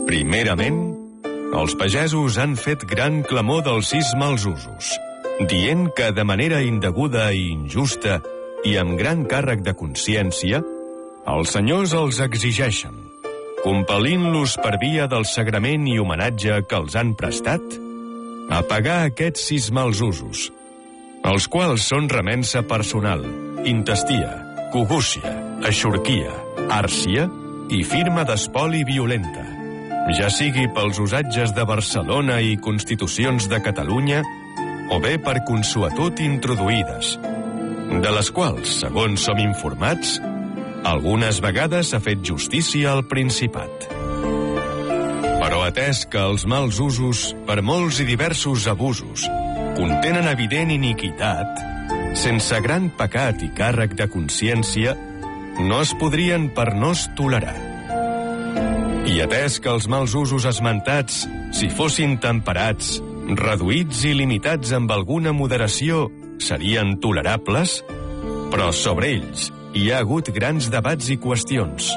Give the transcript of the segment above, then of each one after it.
Primerament, els pagesos han fet gran clamor dels 6 mals usos, dient que de manera indeguda i injusta i amb gran càrrec de consciència, els senyors els exigeixen, compel·lint-los per via del sagrament i homenatge que els han prestat, a pagar aquests 6 mals usos, els quals són remença personal, intestia, cogúcia, eixorquia, àrcia i firma d'espoli violenta, ja sigui pels usatges de Barcelona i constitucions de Catalunya, o bé per consuetud introduïdes, de les quals, segons som informats, algunes vegades s'ha fet justícia al Principat. Però atès que els mals usos, per molts i diversos abusos, contenen evident iniquitat, sense gran pecat i càrrec de consciència, no es podrien per no es tolerar. I atès que els mals usos esmentats, si fossin temperats, reduïts i limitats amb alguna moderació, serien tolerables, però sobre ells hi ha hagut grans debats i qüestions.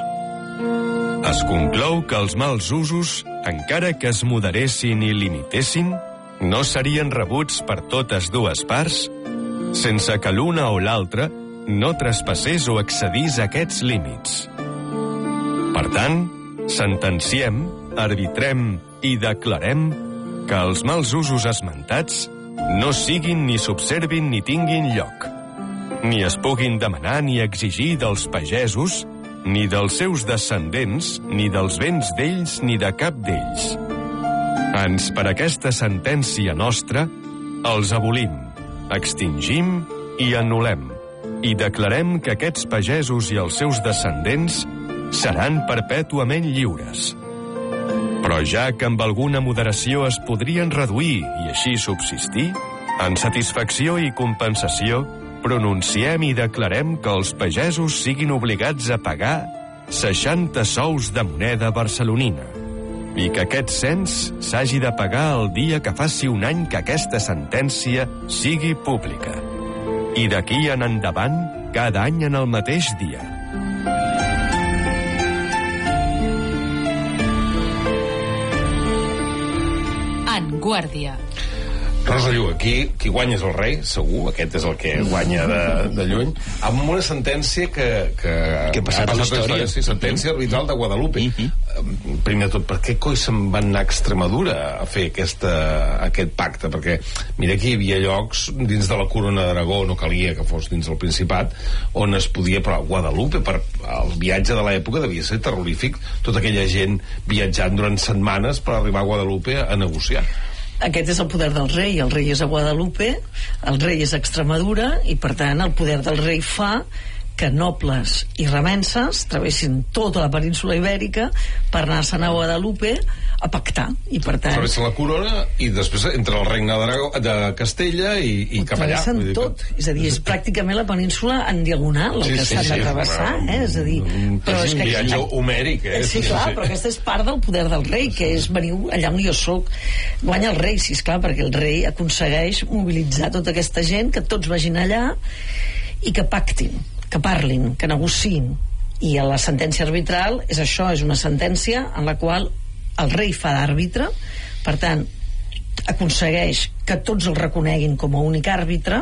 Es conclou que els mals usos, encara que es moderessin i limitessin, no serien rebuts per totes dues parts, sense que l'una o l'altra no traspassés o excedís aquests límits. Per tant, sentenciem, arbitrem i declarem que els mals usos esmentats no siguin ni s'observin ni tinguin lloc, ni es puguin demanar ni exigir dels pagesos, ni dels seus descendents, ni dels béns d'ells ni de cap d'ells. Ans per aquesta sentència nostra, els abolim, extingim i anul·lem, i declarem que aquests pagesos i els seus descendents seran perpètuament lliures. Però ja que amb alguna moderació es podrien reduir i així subsistir, en satisfacció i compensació, pronunciem i declarem que els pagesos siguin obligats a pagar 60 sous de moneda barcelonina i que aquest cens s'hagi de pagar el dia que faci un any que aquesta sentència sigui pública. I d'aquí en endavant, cada any en el mateix dia. En Guàrdia. Rosa Lluc, aquí qui guanya és el rei, segur, aquest és el que guanya de lluny, amb una sentència que ha passat a la història. Sí, sentència arbitral de Guadalupe. Primer de tot, per què coi se'n van anar a Extremadura a fer aquest pacte? Perquè mira que hi havia llocs dins de la corona d'Aragó, no calia que fos dins del Principat, on es podia, però a Guadalupe, per el viatge de l'època devia ser terrorífic, tota aquella gent viatjant durant setmanes per arribar a Guadalupe a negociar. Aquest és el poder del rei. El rei és a Guadalupe, el rei és a Extremadura, i per tant el poder del rei fa que nobles i remenses travessin tota la península ibèrica per anar-se'n a Guadalupe a pactar, i per tant travessa la corona i després entra el regne de Castella i cap allà. Travessen tot, és a dir, és pràcticament la península en diagonal el que s'ha de travessar, és a dir, però és un viatge homèric, sí, clar, però aquesta és part del poder del rei, que és veniu allà on jo soc. Guanya el rei, sí, esclar, perquè el rei aconsegueix mobilitzar tota aquesta gent, que tots vagin allà i que pactin, que parlin, que negociïn. I a la sentència arbitral és això, és una sentència en la qual el rei fa d'àrbitre, per tant aconsegueix que tots el reconeguin com a únic àrbitre,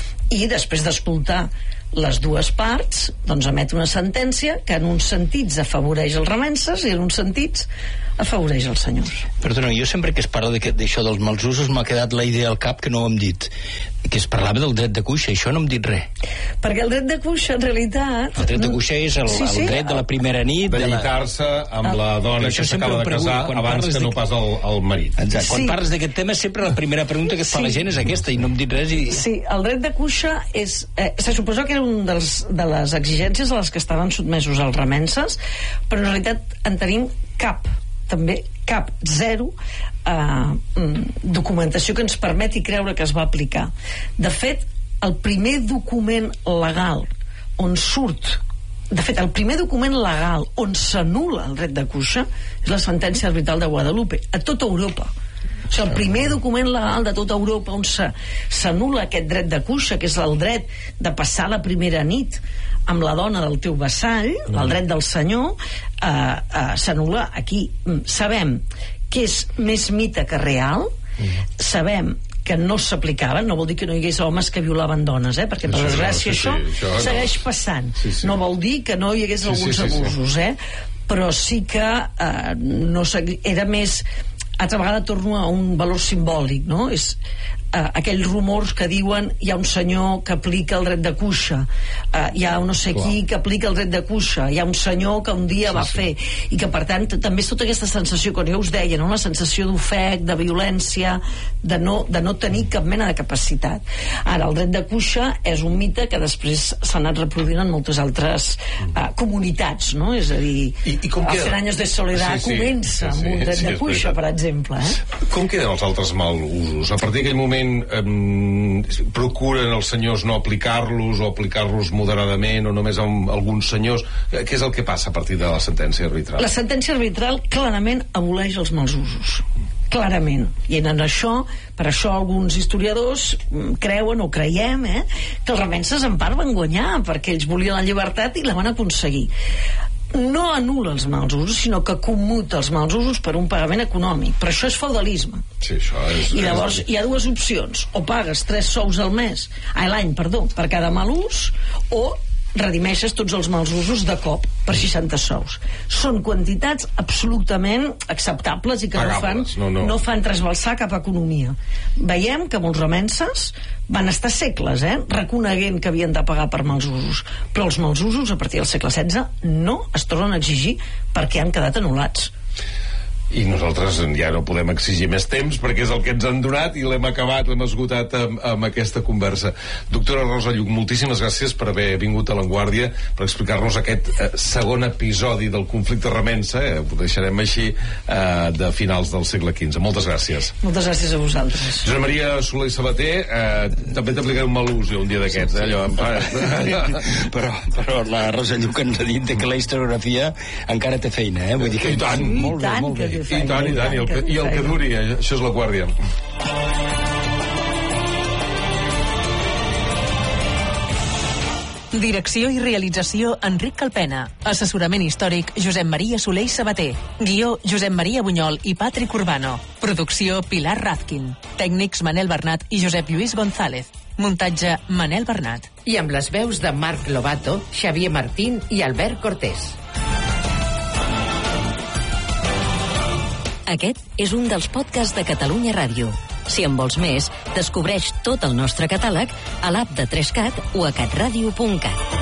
i després d'escoltar les dues parts doncs emet una sentència que en uns sentits afavoreix els remenses i en uns sentits afavoreix els senyors. Perdona, jo sempre que es parla d'això dels mals usos m'ha quedat la idea al cap que no ho hem dit, que es parlava del dret de cuixa, això no hem dit res. Perquè el dret de cuixa, en realitat... El dret de cuixa és el dret de la primera nit... De llitar-se amb la dona que s'acaba de casar abans que no pas el marit. Exacte. Quan parles d'aquest tema, sempre la primera pregunta que es fa la gent és aquesta, i no hem dit res. Sí, el dret de cuixa és... se suposa que era un de les exigències a les que estaven sotmesos els remenses, però en realitat en tenim zero documentació que ens permeti creure que es va aplicar. De fet, el primer document legal on surt, de fet, el primer document legal on s'anul·la el dret de cuixa és la sentència arbitral de Guadalupe, a tota Europa. O sigui, el primer document legal de tota Europa on s'anul·la aquest dret de cuixa, que és el dret de passar la primera nit amb la dona del teu vassall, el dret del senyor, s'anul·la aquí. Sabem que és més mite que real, sabem que no s'aplicaven, no vol dir que no hi hagués homes que violaven dones, perquè per desgràcia això segueix passant. No vol dir que no hi hagués alguns abusos, però sí que era més... Altra vegada torno a un valor simbòlic, no? És aquells rumors que diuen hi ha un senyor que aplica el dret de cuixa, hi ha un no sé qui que aplica el dret de cuixa, hi ha un senyor que un dia va fer, i que per tant també és tota aquesta sensació, com jo us deia, no? La sensació d'ofec, de violència, de no tenir cap mena de capacitat. Ara, el dret de cuixa és un mite que després s'ha anat reproduint en moltes altres comunitats, no? És a dir, els 100 anys de soledat comença amb un dret de cuixa, per exemple. Com queden els altres mal usos? A partir d'aquell moment procuren els senyors no aplicar-los o aplicar-los moderadament o només amb alguns senyors? Què és el que passa a partir de la sentència arbitral? La sentència arbitral clarament aboleix els mals usos, clarament, i en això, per això alguns historiadors creuen o creiem que els remenses en part van guanyar perquè ells volien la llibertat i la van aconseguir. No anul·la els mals usos, sinó que commuta els mals usos per un pagament econòmic. Però això és feudalisme. Sí, això és... I llavors hi ha dues opcions: o pagues 3 sous l'any, per cada mal ús, o redimeixes tots els mals usos de cop per 60 sous. Són quantitats absolutament acceptables i que no fan trasbalsar cap economia. Veiem que molts remenses van estar segles reconeguent que havien de pagar per mals usos, però els mals usos a partir del segle XVI no es tornen a exigir perquè han quedat anul·lats. I nosaltres ja no podem exigir més temps perquè és el que ens han donat i l'hem esgotat amb aquesta conversa. Doctora Rosa Lluch, moltíssimes gràcies per haver vingut a La Vanguardia, per explicar-nos aquest segon episodi del conflicte remensa, ho deixarem així, de finals del segle XV. Moltes gràcies. Moltes gràcies a vosaltres. Josep Maria Soler i Sabater, també t'aplicaré un mal ús un dia d'aquests, però la Rosa Lluch ens ha dit que la historiografia encara té feina, vull dir que... I tant, molt bé. I tant, i el que duri, això és La Guàrdia. Direcció i realització Enric Calpena. Assessorament històric Josep Maria Soler i Sabater. Guió Josep Maria Bunyol i Patrick Urbano. Producció Pilar Rafkin. Tècnics Manel Bernat i Josep Lluís González. Muntatge Manel Bernat. I amb les veus de Marc Lobato, Xavier Martín i Albert Cortés. Aquest és un dels podcasts de Catalunya Ràdio. Si en vols més, descobreix tot el nostre catàleg a l'app de 3CAT o a catradio.cat.